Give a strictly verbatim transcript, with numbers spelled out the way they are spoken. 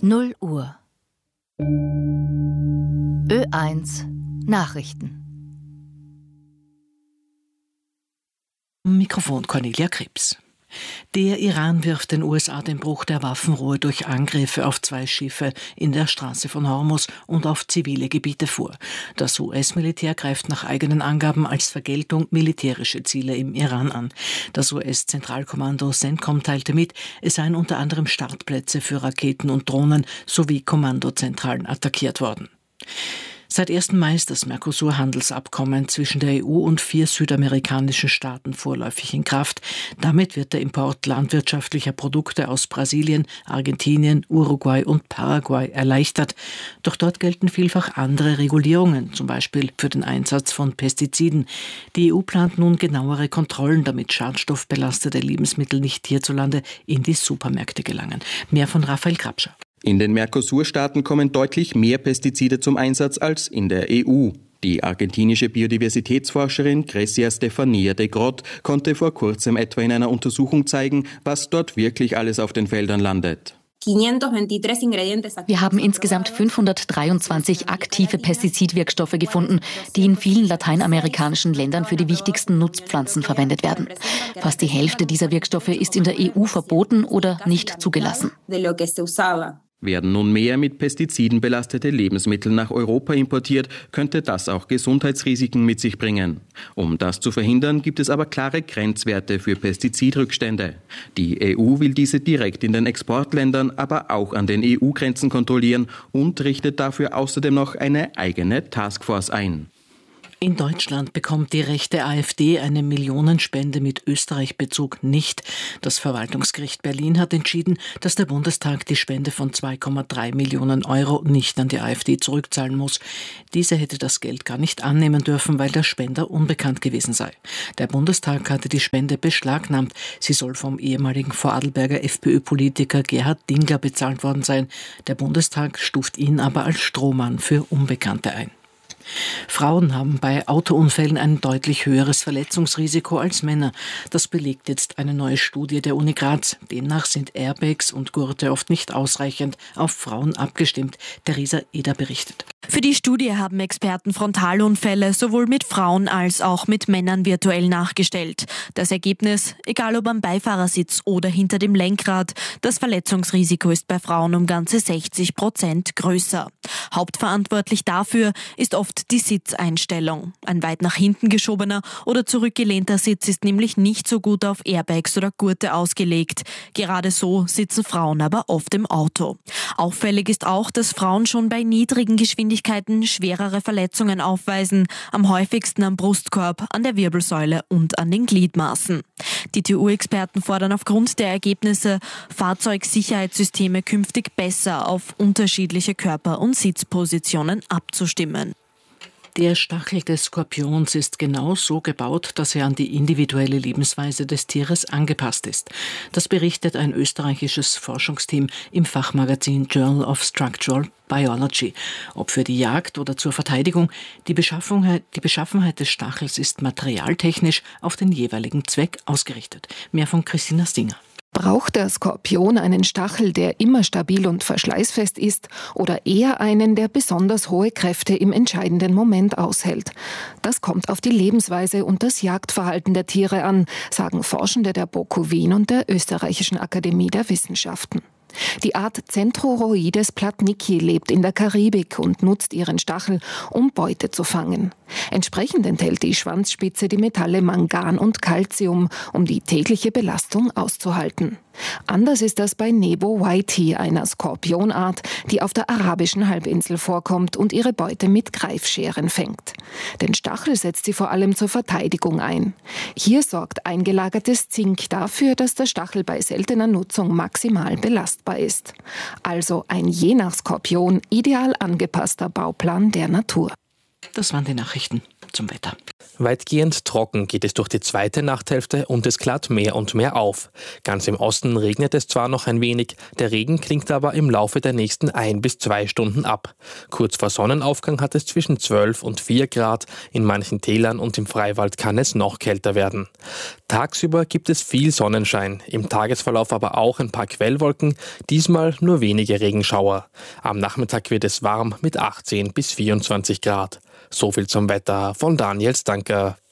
null Uhr. Ö eins Nachrichten. Mikrofon Cornelia Krebs. Der Iran wirft den U S A den Bruch der Waffenruhe durch Angriffe auf zwei Schiffe in der Straße von Hormuz und auf zivile Gebiete vor. Das U S-Militär greift nach eigenen Angaben als Vergeltung militärische Ziele im Iran an. Das U S-Zentralkommando CENTCOM teilte mit, es seien unter anderem Startplätze für Raketen und Drohnen sowie Kommandozentralen attackiert worden. Seit ersten Mai ist das Mercosur-Handelsabkommen zwischen der E U und vier südamerikanischen Staaten vorläufig in Kraft. Damit wird der Import landwirtschaftlicher Produkte aus Brasilien, Argentinien, Uruguay und Paraguay erleichtert. Doch dort gelten vielfach andere Regulierungen, zum Beispiel für den Einsatz von Pestiziden. Die E U plant nun genauere Kontrollen, damit schadstoffbelastete Lebensmittel nicht hierzulande in die Supermärkte gelangen. Mehr von Raphael Krabscher. In den Mercosur-Staaten kommen deutlich mehr Pestizide zum Einsatz als in der E U. Die argentinische Biodiversitätsforscherin Grecia Stefania de Grott konnte vor kurzem etwa in einer Untersuchung zeigen, was dort wirklich alles auf den Feldern landet. Wir haben insgesamt fünfhundertdreiundzwanzig aktive Pestizidwirkstoffe gefunden, die in vielen lateinamerikanischen Ländern für die wichtigsten Nutzpflanzen verwendet werden. Fast die Hälfte dieser Wirkstoffe ist in der E U verboten oder nicht zugelassen. Werden nun mehr mit Pestiziden belastete Lebensmittel nach Europa importiert, könnte das auch Gesundheitsrisiken mit sich bringen. Um das zu verhindern, gibt es aber klare Grenzwerte für Pestizidrückstände. Die E U will diese direkt in den Exportländern, aber auch an den E U-Grenzen kontrollieren und richtet dafür außerdem noch eine eigene Taskforce ein. In Deutschland bekommt die rechte AfD eine Millionenspende mit Österreich-Bezug nicht. Das Verwaltungsgericht Berlin hat entschieden, dass der Bundestag die Spende von zwei Komma drei Millionen Euro nicht an die AfD zurückzahlen muss. Diese hätte das Geld gar nicht annehmen dürfen, weil der Spender unbekannt gewesen sei. Der Bundestag hatte die Spende beschlagnahmt. Sie soll vom ehemaligen Vorarlberger FPÖ-Politiker Gerhard Dingler bezahlt worden sein. Der Bundestag stuft ihn aber als Strohmann für Unbekannte ein. Frauen haben bei Autounfällen ein deutlich höheres Verletzungsrisiko als Männer. Das belegt jetzt eine neue Studie der Uni Graz. Demnach sind Airbags und Gurte oft nicht ausreichend auf Frauen abgestimmt. Theresa Eder berichtet. Für die Studie haben Experten Frontalunfälle sowohl mit Frauen als auch mit Männern virtuell nachgestellt. Das Ergebnis, egal ob am Beifahrersitz oder hinter dem Lenkrad, das Verletzungsrisiko ist bei Frauen um ganze sechzig Prozent größer. Hauptverantwortlich dafür ist oft die Sitzeinstellung. Ein weit nach hinten geschobener oder zurückgelehnter Sitz ist nämlich nicht so gut auf Airbags oder Gurte ausgelegt. Gerade so sitzen Frauen aber oft im Auto. Auffällig ist auch, dass Frauen schon bei niedrigen Geschwindigkeiten schwerere Verletzungen aufweisen, am häufigsten am Brustkorb, an der Wirbelsäule und an den Gliedmaßen. Die T U-Experten fordern aufgrund der Ergebnisse, Fahrzeugsicherheitssysteme künftig besser auf unterschiedliche Körper- und Sitzpositionen abzustimmen. Der Stachel des Skorpions ist genau so gebaut, dass er an die individuelle Lebensweise des Tieres angepasst ist. Das berichtet ein österreichisches Forschungsteam im Fachmagazin Journal of Structural Biology. Ob für die Jagd oder zur Verteidigung, die Beschaffenheit, die Beschaffenheit des Stachels ist materialtechnisch auf den jeweiligen Zweck ausgerichtet. Mehr von Christina Stinger. Braucht der Skorpion einen Stachel, der immer stabil und verschleißfest ist, oder eher einen, der besonders hohe Kräfte im entscheidenden Moment aushält? Das kommt auf die Lebensweise und das Jagdverhalten der Tiere an, sagen Forschende der B O K U Wien und der Österreichischen Akademie der Wissenschaften. Die Art Centroroides platnicki lebt in der Karibik und nutzt ihren Stachel, um Beute zu fangen. Entsprechend enthält die Schwanzspitze die Metalle Mangan und Calcium, um die tägliche Belastung auszuhalten. Anders ist das bei Nebo whitey, einer Skorpionart, die auf der arabischen Halbinsel vorkommt und ihre Beute mit Greifscheren fängt. Den Stachel setzt sie vor allem zur Verteidigung ein. Hier sorgt eingelagertes Zink dafür, dass der Stachel bei seltener Nutzung maximal belastbar ist. Also ein je nach Skorpion ideal angepasster Bauplan der Natur. Das waren die Nachrichten. zum Wetter. Weitgehend trocken geht es durch die zweite Nachthälfte und es klart mehr und mehr auf. Ganz im Osten regnet es zwar noch ein wenig, der Regen klingt aber im Laufe der nächsten ein bis zwei Stunden ab. Kurz vor Sonnenaufgang hat es zwischen zwölf und vier Grad, in manchen Tälern und im Freiwald kann es noch kälter werden. Tagsüber gibt es viel Sonnenschein, im Tagesverlauf aber auch ein paar Quellwolken, diesmal nur wenige Regenschauer. Am Nachmittag wird es warm mit achtzehn bis vierundzwanzig Grad. So viel zum Wetter von Daniel Stanker.